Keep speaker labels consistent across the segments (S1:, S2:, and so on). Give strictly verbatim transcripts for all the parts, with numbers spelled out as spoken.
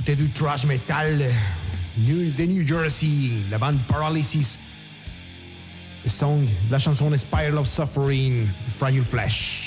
S1: écouter du thrash metal New, de New Jersey, la bande Paralysis. Le song, la chanson est Spiral of Suffering, Fragile Flesh.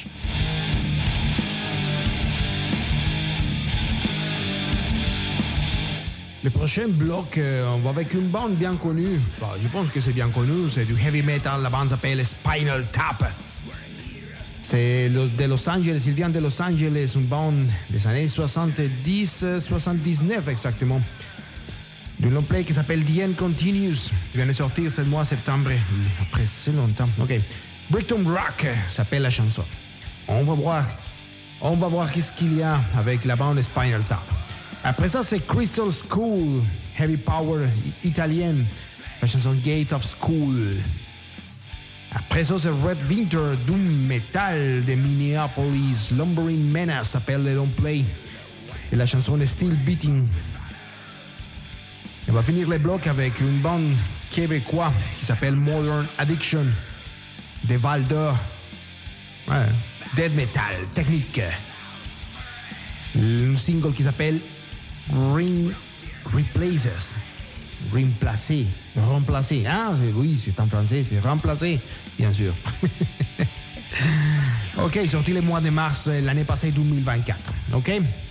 S1: Le prochain bloc, euh, on va avec une bande bien connue. Bah, je pense que c'est bien connu, c'est du heavy metal. La bande s'appelle Spinal Tap. C'est de Los Angeles, il vient de Los Angeles, une bande des années soixante-dix soixante-dix-neuf exactement. D'un long play qui s'appelle The End Continues, qui vient de sortir ce mois de septembre, après si longtemps. Ok. Brighton Rock s'appelle la chanson. On va voir, on va voir qu'est-ce qu'il y a avec la bande Spinal Tap. Après ça, c'est Crystal School, heavy power italienne, la chanson Gate of School. Après ça, c'est Red Winter, doom metal de Minneapolis, Lumbering Menace s'appelle le long play. Et la chanson est Still Beating. On va finir les blocs avec une bande québécoise qui s'appelle Modern Addiction, de Val d'Or. Ouais. Dead metal, technique. Un single qui s'appelle Ring Replaces. Remplacer. Remplacer. Ah, oui, c'est en français, c'est remplacer, bien sûr. Ok, sorti le mois de mars l'année passée, deux mille vingt-quatre. Ok?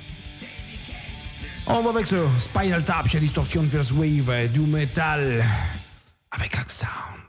S1: On va avec ce Spinal Tap chez Distortion First Wave, du metal avec Hack Sound.